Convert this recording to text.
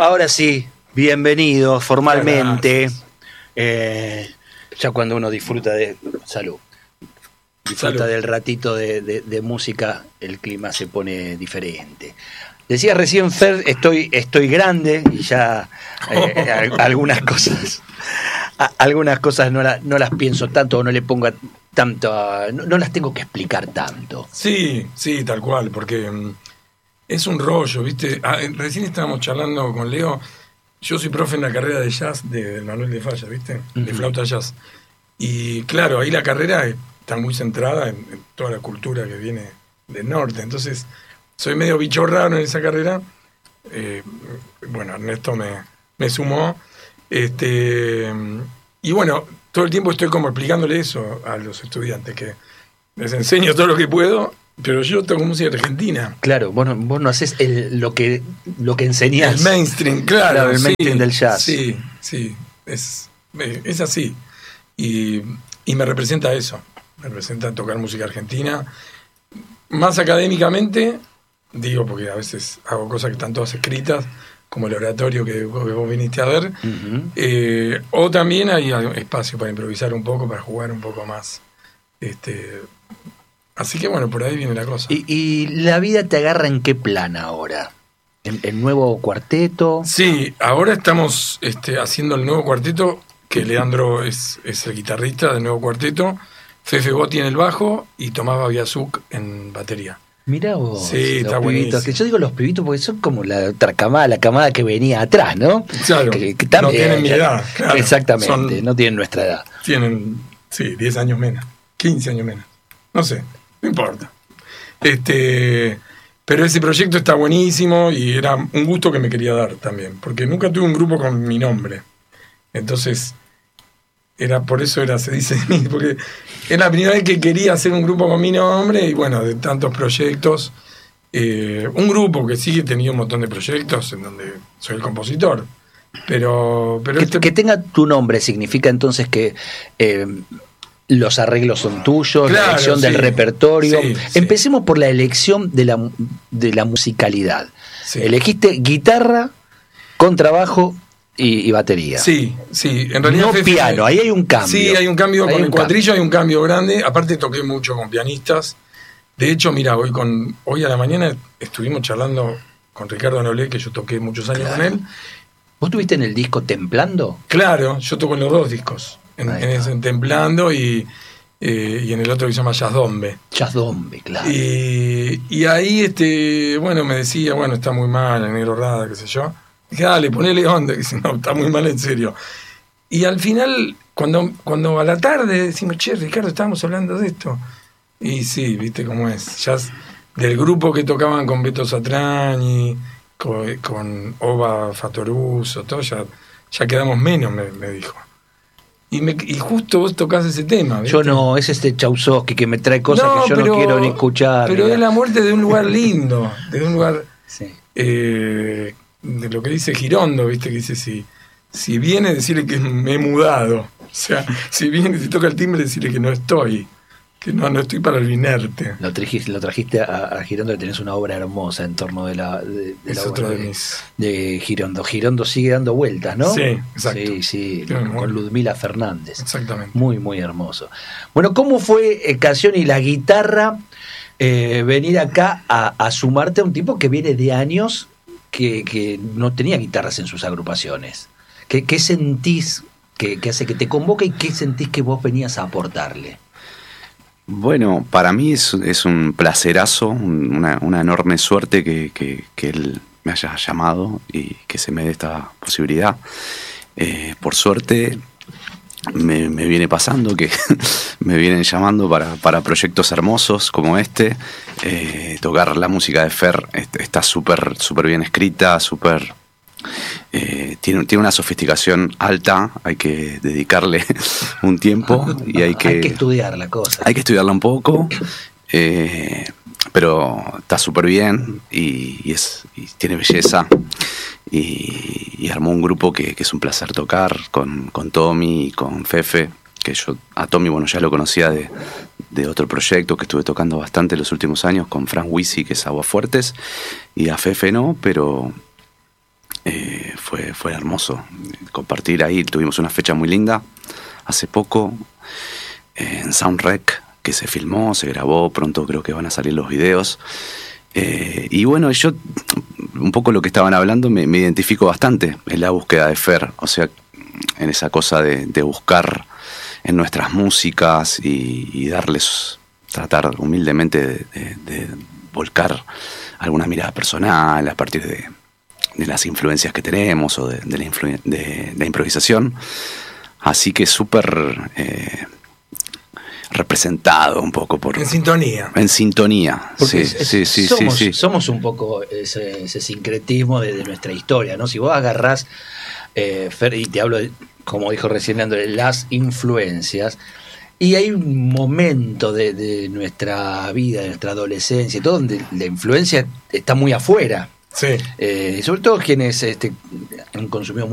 Ahora sí, bienvenido formalmente. Ya cuando uno disfruta de disfruta del ratito de música, el clima se pone diferente. Decía recién, Fer, estoy grande y ya algunas cosas no las pienso tanto, o no le pongo tanto, no las tengo que explicar tanto. Sí, tal cual, porque es un rollo, ¿viste? Recién estábamos charlando con Leo. Yo soy profe en la carrera de jazz del Manuel de Falla, ¿viste? De flauta jazz. Y claro, ahí la carrera está muy centrada en toda la cultura que viene del norte. Entonces, soy medio bicho raro en esa carrera. Bueno, Ernesto me sumó. Y bueno, todo el tiempo estoy como explicándole eso a los estudiantes, que les enseño todo lo que puedo, pero yo toco música argentina. Claro, vos no haces lo que enseñás. El mainstream, claro, el mainstream del jazz. Sí, es así. Y me representa eso. Me representa tocar música argentina. Más académicamente, digo, porque a veces hago cosas que están todas escritas, como el oratorio que vos viniste a ver. O también hay espacio para improvisar un poco, para jugar un poco más. Así que bueno, por ahí viene la cosa. ¿Y la vida te agarra en qué plan ahora? ¿El nuevo cuarteto? Sí, ahora estamos haciendo el nuevo cuarteto, que Leandro es el guitarrista del nuevo cuarteto, Fefe Botti en el bajo y Tomás Babiazuk en batería. Mirá vos, sí, los está pibitos, buenísimo. que yo digo los pibitos porque son como la otra camada, la camada que venía atrás, ¿no? Claro, que también, no tienen mi edad. Claro, exactamente, no tienen nuestra edad. Tienen, 10 años menos, 15 años menos, no sé, no importa. Pero ese proyecto está buenísimo y era un gusto que me quería dar también, porque nunca tuve un grupo con mi nombre. Entonces, se dice de mí, porque era la primera vez que quería hacer un grupo con mi nombre y bueno, de tantos proyectos. Un grupo que sí he tenido un montón de proyectos en donde soy el compositor. Pero que tenga tu nombre significa entonces que los arreglos son tuyos, claro, la elección del repertorio. Empecemos por la elección de la musicalidad. Elegiste guitarra, contrabajo y batería. Sí, en realidad. No piano, ahí hay un cambio. Sí, hay un cambio con el cuatrillo, hay un cambio grande. Aparte toqué mucho con pianistas. De hecho, mira, hoy a la mañana estuvimos charlando con Ricardo Nolé, que yo toqué muchos años con él. ¿Vos estuviste en el disco Templando? Claro, yo toco en los dos discos. En Templando y en el otro que se llama Jazz Dombe. Jazz Dombe, claro. Y ahí, bueno, me decía, bueno, está muy mal, el Negro Rada, qué sé yo. Dije, dale, ponele onda. Dice, no, está muy mal en serio. Y al final, cuando a la tarde decimos, che, Ricardo, estábamos hablando de esto. Y sí, viste cómo es. Ya del grupo que tocaban con Beto Satriani, con Ova Fatoruso, todo, ya quedamos menos, me dijo. Y justo vos tocás ese tema, ¿viste? Yo no, es Chaussowski que me trae cosas que yo no quiero ni escuchar. Pero es la muerte de un lugar lindo, de un lugar... Sí. De lo que dice Girondo, ¿viste? Que dice, si viene, decirle que me he mudado. O sea, si toca el timbre, decirle que no estoy. Que no estoy para el inerte. Lo trajiste a Girondo, que tenés una obra hermosa en torno de la obra de Girondo. Girondo sigue dando vueltas, ¿no? Sí, exacto. Sí, con Ludmila Fernández. Exactamente. Muy, muy hermoso. Bueno, ¿cómo fue Canción y la guitarra venir acá a sumarte a un tipo que viene de años que no tenía guitarras en sus agrupaciones? ¿Qué sentís que hace que te convoque y qué sentís que vos venías a aportarle? Bueno, para mí es un placerazo, una enorme suerte que él me haya llamado y que se me dé esta posibilidad. Por suerte me viene pasando que me vienen llamando para proyectos hermosos como este. Tocar la música de Fer está súper bien escrita, tiene una sofisticación alta, hay que dedicarle un tiempo y hay que estudiar la cosa. Hay que estudiarla un poco, pero está súper bien y tiene belleza. Y armó un grupo que es un placer tocar con Tommy y con Fefe, que yo a Tommy, bueno, ya lo conocía de otro proyecto que estuve tocando bastante los últimos años con Frank Wisi, que es Aguafuertes, y a Fefe no, pero fue hermoso compartir ahí. Tuvimos una fecha muy linda hace poco en Soundrec, que se filmó, se grabó, pronto creo que van a salir los videos. Y bueno, yo un poco lo que estaban hablando me identifico bastante en la búsqueda de Fer, o sea, en esa cosa de buscar en nuestras músicas y darles, tratar humildemente de volcar alguna mirada personal a partir de las influencias que tenemos o de la improvisación. Así que súper representado un poco por... En sintonía. En sintonía, Porque sí. Somos un poco ese sincretismo de nuestra historia, ¿no? Si vos agarrás, Fer, y te hablo, como dijo recién Leandro, de las influencias, y hay un momento de nuestra vida, de nuestra adolescencia, y todo donde la influencia está muy afuera. Sí. Sobre todo quienes han consumido